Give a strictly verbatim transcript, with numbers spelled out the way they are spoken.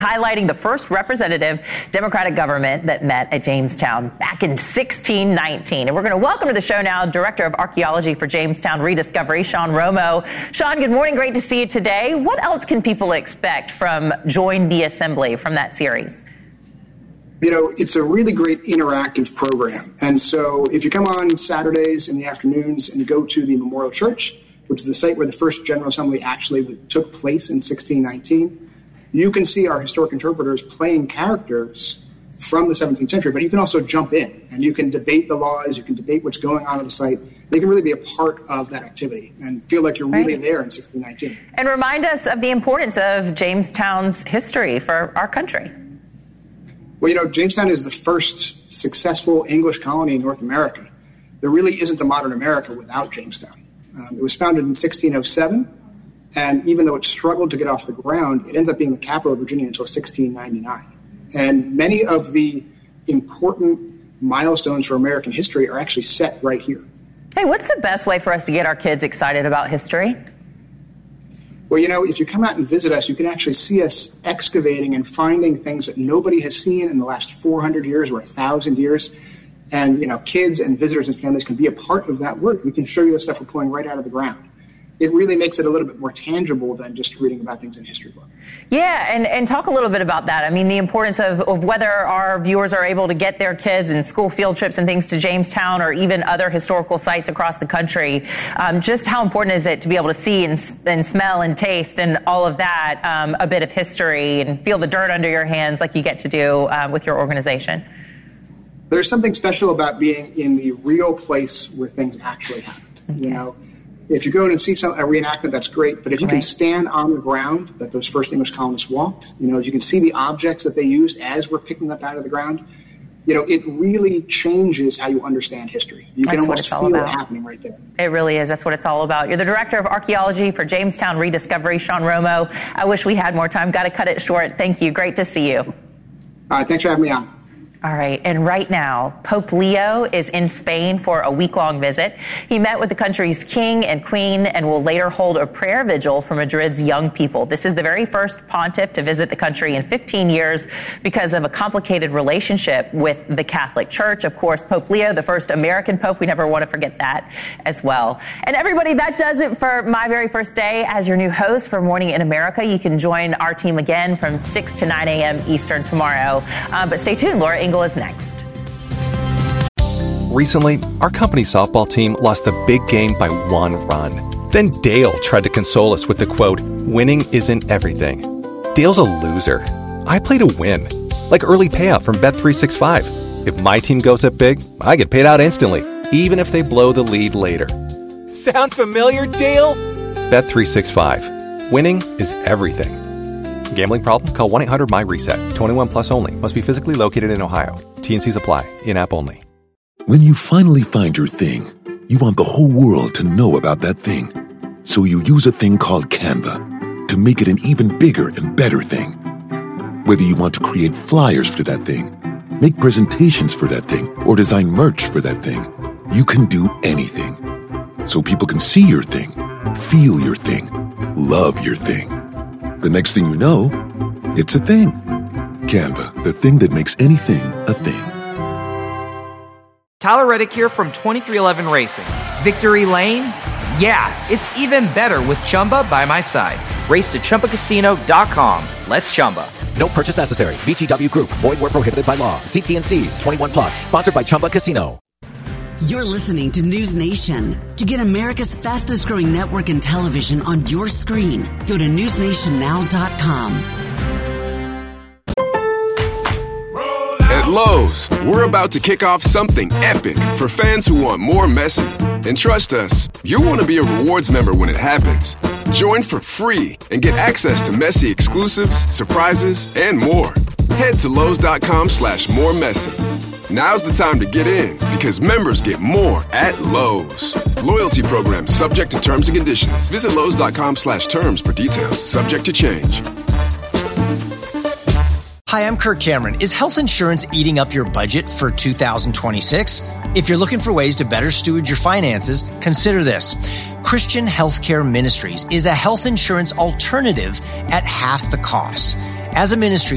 highlighting the first representative Democratic government that met at Jamestown back in sixteen nineteen. And we're going to welcome to the show now Director of Archaeology for Jamestown Rediscovery, Sean Romo. Sean, good morning. Great to see you today. What else can people expect from Join the Assembly from that series? You know, it's a really great interactive program. And so if you come on Saturdays in the afternoons and you go to the Memorial Church, which is the site where the first General Assembly actually took place in sixteen nineteen, you can see our historic interpreters playing characters from the seventeenth century, but you can also jump in and you can debate the laws, you can debate what's going on at the site. You can really be a part of that activity and feel like you're really right there in sixteen nineteen. And remind us of the importance of Jamestown's history for our country. Well, you know, Jamestown is the first successful English colony in North America. There really isn't a modern America without Jamestown. Um, it was founded in sixteen oh seven, and even though it struggled to get off the ground, it ended up being the capital of Virginia until sixteen ninety-nine. And many of the important milestones for American history are actually set right here. Hey, what's the best way for us to get our kids excited about history? Well, you know, if you come out and visit us, you can actually see us excavating and finding things that nobody has seen in the last four hundred years or one thousand years. And, you know, kids and visitors and families can be a part of that work. We can show you the stuff we're pulling right out of the ground. It really makes it a little bit more tangible than just reading about things in history books. Yeah, and, and talk a little bit about that. I mean, the importance of, of whether our viewers are able to get their kids in school field trips and things to Jamestown or even other historical sites across the country. Um, just how important is it to be able to see and, and smell and taste and all of that, um, a bit of history and feel the dirt under your hands like you get to do uh, with your organization? There's something special about being in the real place where things actually happened. Okay. You know, if you go in and see some, a reenactment, that's great. But if you right. can stand on the ground that those first English colonists walked, you know, you can see the objects that they used as we're picking them up out of the ground, you know, it really changes how you understand history. You can That's almost feel it happening right there. It really is. That's what it's all about. You're the Director of Archaeology for Jamestown Rediscovery, Sean Romo. I wish we had more time. Got to cut it short. Thank you. Great to see you. All right. Thanks for having me on. All right. And right now, Pope Leo is in Spain for a week-long visit. He met with the country's king and queen and will later hold a prayer vigil for Madrid's young people. This is the very first pontiff to visit the country in fifteen years because of a complicated relationship with the Catholic Church. Of course, Pope Leo, the first American pope. We never want to forget that as well. And everybody, that does it for my very first day as your new host for Morning in America. You can join our team again from six to nine a.m. Eastern tomorrow. Uh, but stay tuned. Laura Ingle is next. Recently, our company's softball team lost the big game by one run. Then Dale tried to console us with the quote, "Winning isn't everything." Dale's a loser. I play to win. Like early payout from Bet three sixty-five. If my team goes up big, I get paid out instantly, even if they blow the lead later. Sound familiar, Dale? Bet three sixty-five. Winning is everything. Gambling problem? Call one eight hundred my reset. twenty-one plus only. Must be physically located in Ohio. T N Cs apply. In-app only. When you finally find your thing, you want the whole world to know about that thing. So you use a thing called Canva to make it an even bigger and better thing. Whether you want to create flyers for that thing, make presentations for that thing, or design merch for that thing, you can do anything. So people can see your thing, feel your thing, love your thing. The next thing you know, it's a thing. Canva, the thing that makes anything a thing. Tyler Reddick here from twenty-three eleven Racing. Victory Lane? Yeah, it's even better with Chumba by my side. Race to Chumba Casino dot com. Let's Chumba. No purchase necessary. V G W Group. Void where prohibited by law. See T N Cs. twenty-one plus. Sponsored by Chumba Casino. You're listening to News Nation. To get America's fastest growing network in television on your screen, go to news nation now dot com. At Lowe's, we're about to kick off something epic for fans who want more Messi. And trust us, you'll want to be a rewards member when it happens. Join for free and get access to Messi exclusives, surprises, and more. Head to Lowe's.com slash more Messi. Now's the time to get in because members get more at Lowe's. Loyalty program subject to terms and conditions. Visit Lowe's.com slash terms for details. Subject to change. Hi, I'm Kirk Cameron. Is health insurance eating up your budget for two thousand twenty-six? If you're looking for ways to better steward your finances, consider this. Christian Healthcare Ministries is a health insurance alternative at half the cost. As a ministry,